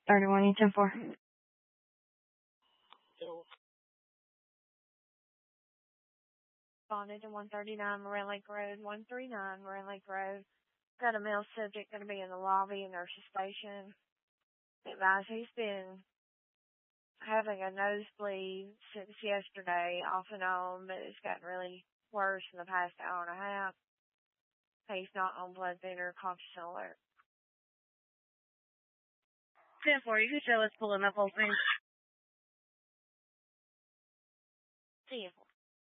31 you 10-4. Responded to 139 Moran Lake Road, 139 Moran Lake Road. Got a male subject going to be in the lobby in nurse's station. Advise he's been having a nosebleed since yesterday, off and on, but it's gotten really worse in the past hour and a half. He's not on blood thinner, conscious and alert. 10-4, you can show us pulling up whole thing. 10-4.